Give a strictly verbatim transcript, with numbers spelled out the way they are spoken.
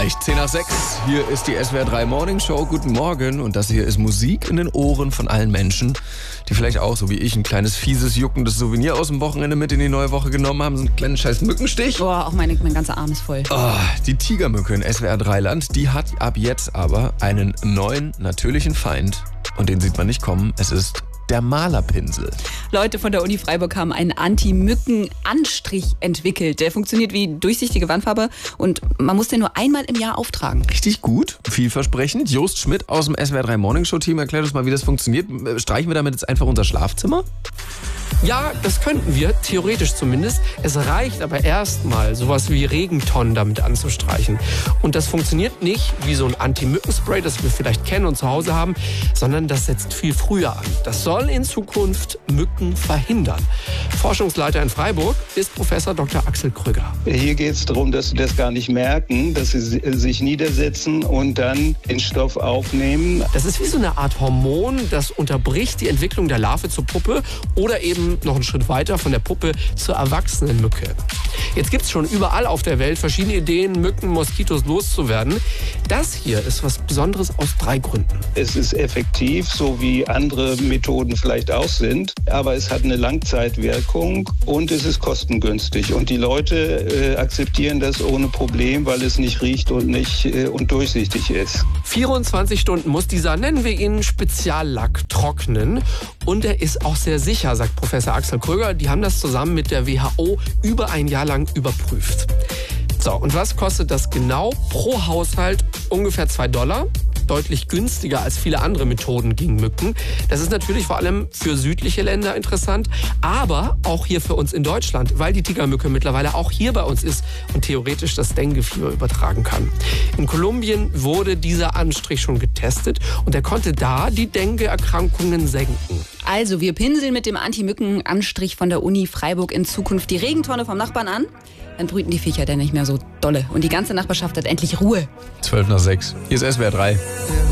Gleich zehn nach sechs. Hier ist die S W R drei Morning Show. Guten Morgen. Und das hier ist Musik in den Ohren von allen Menschen, die vielleicht auch, so wie ich, ein kleines, fieses, juckendes Souvenir aus dem Wochenende mit in die neue Woche genommen haben. So einen kleinen scheiß Mückenstich. Boah, auch meine, mein ganzer Arm ist voll. Oh, die Tigermücke in S W R drei Land, die hat ab jetzt aber einen neuen, natürlichen Feind. Und den sieht man nicht kommen. Es ist der Malerpinsel. Leute von der Uni Freiburg haben einen Anti-Mücken-Anstrich entwickelt. Der funktioniert wie durchsichtige Wandfarbe und man muss den nur einmal im Jahr auftragen. Richtig gut, vielversprechend. Jost Schmidt aus dem S W R drei Morning Show Team erklärt uns mal, wie das funktioniert. Streichen wir damit jetzt einfach unser Schlafzimmer? Ja, das könnten wir, theoretisch zumindest. Es reicht aber erstmal, sowas wie Regentonnen damit anzustreichen. Und das funktioniert nicht wie so ein Anti-Mücken-Spray, das wir vielleicht kennen und zu Hause haben, sondern das setzt viel früher an. Das soll in Zukunft Mücken verhindern. Forschungsleiter in Freiburg ist Professor Doktor Axel Krüger. Hier geht es darum, dass sie das gar nicht merken, dass sie sich niedersetzen und dann den Stoff aufnehmen. Das ist wie so eine Art Hormon, das unterbricht die Entwicklung der Larve zur Puppe oder eben noch einen Schritt weiter von der Puppe zur erwachsenen Mücke. Jetzt gibt es schon überall auf der Welt verschiedene Ideen, Mücken, Moskitos loszuwerden. Das hier ist was Besonderes aus drei Gründen. Es ist effektiv, so wie andere Methoden vielleicht auch sind, aber es hat eine Langzeitwirkung und es ist kostengünstig. Und die Leute äh, akzeptieren das ohne Problem, weil es nicht riecht und nicht äh, und durchsichtig ist. vierundzwanzig Stunden muss dieser, nennen wir ihn Speziallack, trocknen. Und er ist auch sehr sicher, sagt Professor Axel Krüger. Die haben das zusammen mit der W H O über ein Jahr lang überprüft. So, und was kostet das genau? Pro Haushalt ungefähr zwei Dollar. Deutlich günstiger als viele andere Methoden gegen Mücken. Das ist natürlich vor allem für südliche Länder interessant, aber auch hier für uns in Deutschland, weil die Tigermücke mittlerweile auch hier bei uns ist und theoretisch das Dengue-Fieber übertragen kann. In Kolumbien wurde dieser Anstrich schon getestet und er konnte da die Dengue-Erkrankungen senken. Also, wir pinseln mit dem Anti-Mücken-Anstrich von der Uni Freiburg in Zukunft die Regentonne vom Nachbarn an. Dann brüten die Viecher dann nicht mehr so dolle. Und die ganze Nachbarschaft hat endlich Ruhe. zwölf nach sechs. Hier ist S W R drei.